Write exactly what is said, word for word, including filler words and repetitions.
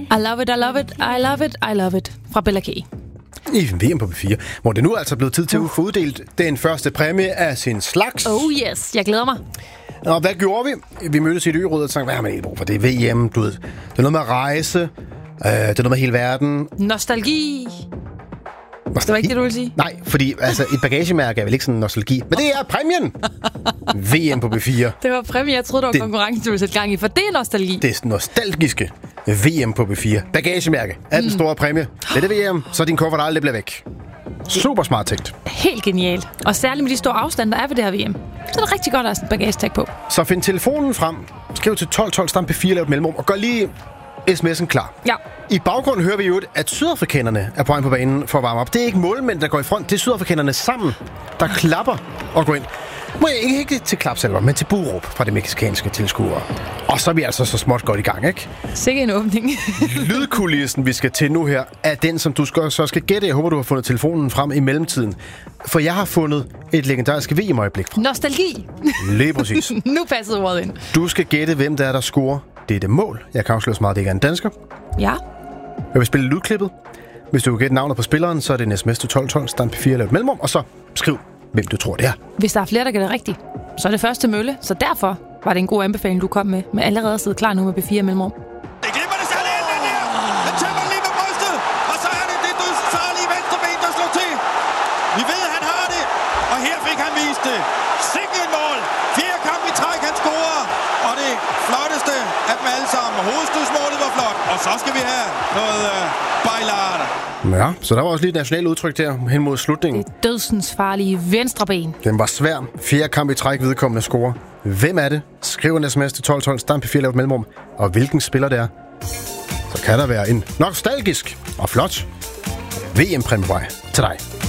I love it, I love it, I love it, I love it. Fra Bella K. I V M på B fire, hvor det nu er altså blevet tid til at få uddelt den første præmie af sin slags. Oh yes, jeg glæder mig. Og hvad gjorde vi? Vi mødtes i et ø-råd og tænkte, hvad har man egentlig brug for? Det er V M, du ved. Det er noget med at rejse. Øh, det er noget med hele verden. Nostalgi. Det var ikke det, du ville sige? Nej, fordi altså, et bagagemærke er vel ikke sådan nostalgi. Men det er præmien! V M på B fire. Det var præmie, jeg troede, det var det, konkurrencen, du ville sætte gang i, for det er nostalgi. Det er nostalgiske V M på B fire. Bagagemærke er den store præmie. Det er det V M, så din kuffert aldrig bliver væk. Super smart tænkt. Helt genialt. Og særligt med de store afstande, der er ved det her V M. Så er det rigtig godt at have sådan en bagagetag på. Så find telefonen frem, skriv til tolv tolv, stamp B fire, lav et mellemrum, og gør lige sms'en klar. Ja. I baggrunden hører vi jo, at sydafrikanerne er på vej på banen for at varme op. Det er ikke målmænd, der går i front. Det er sydafrikanerne sammen, der klapper og går ind. Må jeg ikke, ikke til klapsalver, men til buråb fra de mexicanske tilskuere. Og så er vi altså så småt godt i gang, ikke? Sikke en åbning. Lydkulissen, vi skal til nu her, er den, som du skal, så skal gætte. Jeg håber, du har fundet telefonen frem i mellemtiden. For jeg har fundet et legendarisk V M-øjeblik. Nostalgi. Lige præcis. Nu passede ordet ind. Du skal gætte, hvem der er, der scorer dette mål. Jeg kan afsløre så meget, at det ikke er en dansker. Ja. Jeg vil spille lydklippet. Hvis du vil gætte navnet på spilleren, så er det en sms til tolv tolv, stamp B fire, lav et mellemrum, og så skriv, hvem du tror, det er. Hvis der er flere, der gætter rigtigt, så er det første mølle. Så derfor var det en god anbefaling, du kom med, med allerede at sidde klar nu med B fire mellemrum. Det glipper det særlig ind, den der! Den tømmer lige på brystet, og så er det det dødsfarlige venstre ben, der slår til. Vi ved, han har det, og her fik han vist det. Sikke et mål! Fjerde kamp i træk, han scorer, og det flotteste af dem alle sammen. Hovedstødsmålet var flot, og så skal vi have noget uh, bejlade. Ja, så der var også lige et nationalt udtryk der hen mod slutningen. Det dødsens farlige venstre ben. Den var svær. Fjerde kamp i træk, vedkommende scorer. Hvem er det? Skriv en sms til tolv tolv, stamp B fire, lav et mellemrum. Og hvilken spiller det er? Så kan der være en nostalgisk og flot V M-præmievej til dig.